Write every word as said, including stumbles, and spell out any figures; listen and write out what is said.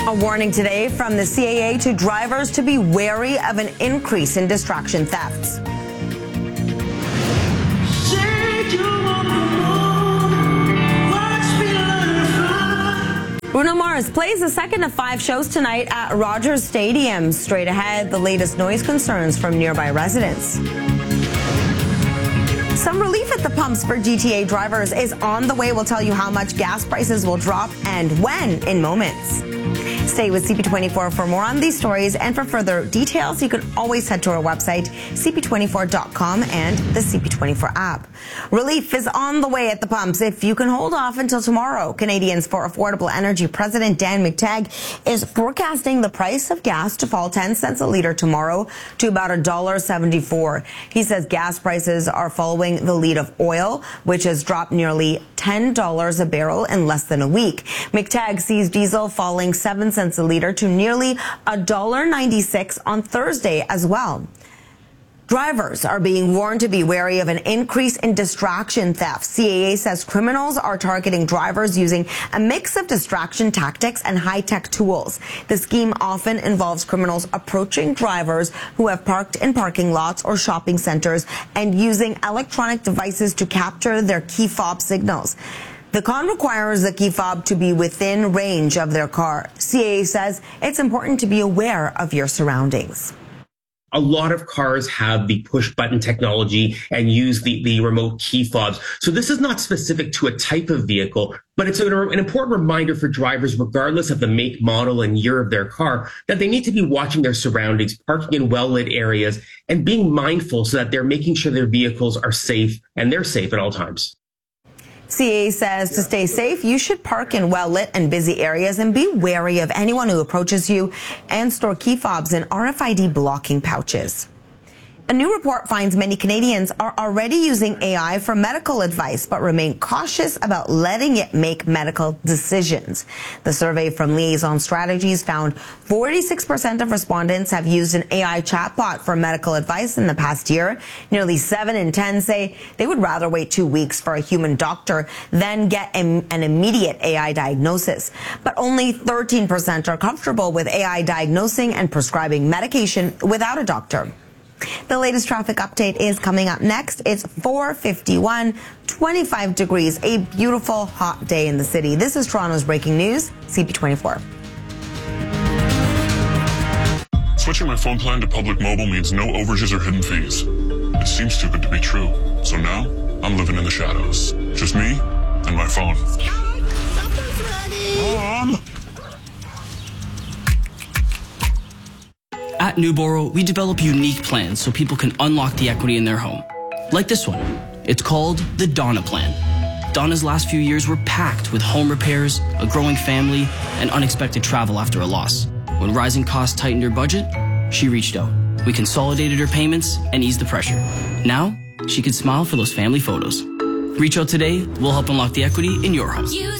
A warning today from the C A A to drivers to be wary of an increase in distraction thefts. Bruno Mars plays the second of five shows tonight at Rogers Stadium. Straight ahead, the latest noise concerns from nearby residents. Some relief at the pumps for G T A drivers is on the way. We'll tell you how much gas prices will drop and when in moments. Stay with C P twenty-four for more on these stories, and for further details, you can always head to our website, C P twenty-four dot com, and the C P twenty-four app. Relief is on the way at the pumps if you can hold off until tomorrow. Canadians for Affordable Energy President Dan McTeague is forecasting the price of gas to fall ten cents a litre tomorrow to about one dollar seventy-four. He says gas prices are following the lead of oil, which has dropped nearly ten dollars a barrel in less than a week. McTeague sees diesel falling seven cents a litre to nearly one dollar ninety-six on Thursday as well. Drivers are being warned to be wary of an increase in distraction theft. C A A says criminals are targeting drivers using a mix of distraction tactics and high-tech tools. The scheme often involves criminals approaching drivers who have parked in parking lots or shopping centers and using electronic devices to capture their key fob signals. The con requires the key fob to be within range of their car. C A A says it's important to be aware of your surroundings. A lot of cars have the push button technology and use the, the remote key fobs. So this is not specific to a type of vehicle, but it's an, an important reminder for drivers, regardless of the make, model, and year of their car, that they need to be watching their surroundings, parking in well-lit areas, and being mindful so that they're making sure their vehicles are safe and they're safe at all times. C A A says to stay safe, you should park in well-lit and busy areas and be wary of anyone who approaches you, and store key fobs in R F I D blocking pouches. A new report finds many Canadians are already using A I for medical advice, but remain cautious about letting it make medical decisions. The survey from Liaison Strategies found forty-six percent of respondents have used an A I chatbot for medical advice in the past year. Nearly seven in ten say they would rather wait two weeks for a human doctor than get an immediate A I diagnosis. But only thirteen percent are comfortable with A I diagnosing and prescribing medication without a doctor. The latest traffic update is coming up next. It's four fifty-one, twenty-five degrees, a beautiful hot day in the city. This is Toronto's breaking news, C P twenty-four. Switching my phone plan to Public Mobile means no overages or hidden fees. It seems too good to be true. So now, I'm living in the shadows. Just me and my phone. Mom! At Newboro, we develop unique plans so people can unlock the equity in their home. Like this one. It's called the Donna Plan. Donna's last few years were packed with home repairs, a growing family, and unexpected travel after a loss. When rising costs tightened her budget, she reached out. We consolidated her payments and eased the pressure. Now, she can smile for those family photos. Reach out today. We'll help unlock the equity in your home.